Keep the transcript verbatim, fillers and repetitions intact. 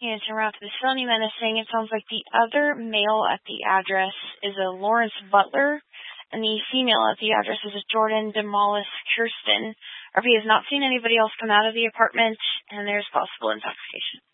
And to route to the felony menacing, it sounds like the other male at the address is a Lawrence Butler, and the female at the address is a Jordan Demolis Kirsten. R P has not seen anybody else come out of the apartment, and there's possible intoxication.